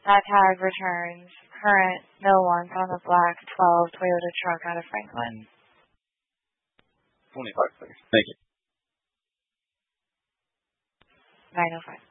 That tag returns current no ones on the black 12 Toyota truck out of Franklin. 25 seconds. Thank you. 9:05.